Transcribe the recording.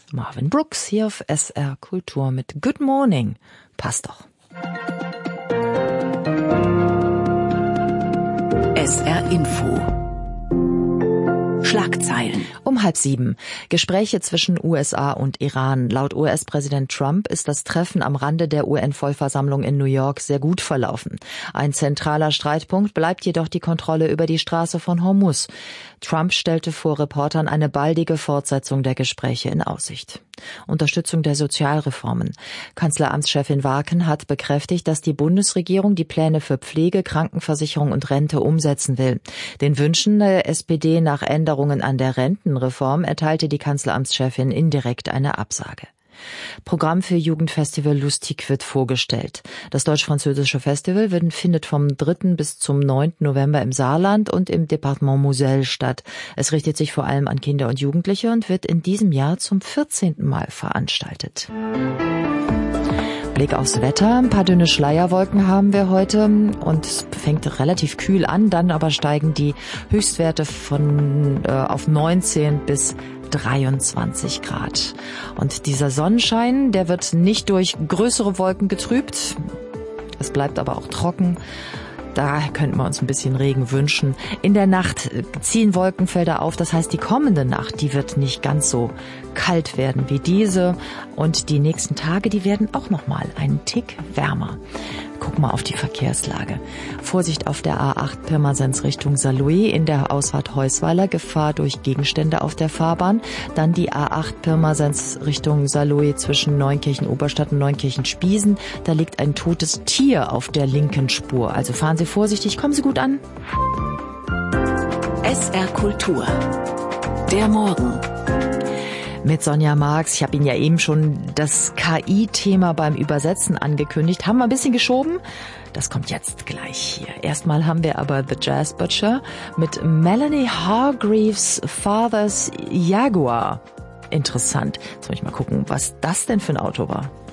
Marvin Brooks hier auf SR Kultur mit Good Morning. Passt doch. SR Info. Schlagzeilen. Um 6:30. Gespräche zwischen USA und Iran. Laut US-Präsident Trump ist das Treffen am Rande der UN-Vollversammlung in New York sehr gut verlaufen. Ein zentraler Streitpunkt bleibt jedoch die Kontrolle über die Straße von Hormuz. Trump stellte vor Reportern eine baldige Fortsetzung der Gespräche in Aussicht. Unterstützung der Sozialreformen. Kanzleramtschefin Warken hat bekräftigt, dass die Bundesregierung die Pläne für Pflege, Krankenversicherung und Rente umsetzen will. Den Wünschen der SPD nach Änderungen an der Rentenreform erteilte die Kanzleramtschefin indirekt eine Absage. Programm für Jugendfestival Lustig wird vorgestellt. Das deutsch-französische Festival findet vom 3. bis zum 9. November im Saarland und im Departement Moselle statt. Es richtet sich vor allem an Kinder und Jugendliche und wird in diesem Jahr zum 14. Mal veranstaltet. Blick aufs Wetter. Ein paar dünne Schleierwolken haben wir heute und es fängt relativ kühl an, dann aber steigen die Höchstwerte auf 19 bis 23 Grad. Und dieser Sonnenschein, der wird nicht durch größere Wolken getrübt. Es bleibt aber auch trocken. Da könnten wir uns ein bisschen Regen wünschen. In der Nacht ziehen Wolkenfelder auf. Das heißt, die kommende Nacht, die wird nicht ganz so kalt werden wie diese. Und die nächsten Tage, die werden auch nochmal einen Tick wärmer. Guck mal auf die Verkehrslage. Vorsicht auf der A8 Pirmasens Richtung Saarlouis in der Ausfahrt Heusweiler. Gefahr durch Gegenstände auf der Fahrbahn. Dann die A8 Pirmasens Richtung Saarlouis zwischen Neunkirchen-Oberstadt und Neunkirchen-Spiesen. Da liegt ein totes Tier auf der linken Spur. Also fahren Sie vorsichtig, kommen Sie gut an. SR Kultur. Der Morgen. Mit Sonja Marx. Ich habe Ihnen ja eben schon das KI-Thema beim Übersetzen angekündigt. Haben wir ein bisschen geschoben? Das kommt jetzt gleich hier. Erstmal haben wir aber The Jazz Butcher mit Melanie Hargreaves Father's Jaguar. Interessant. Jetzt muss ich mal gucken, was das denn für ein Auto war.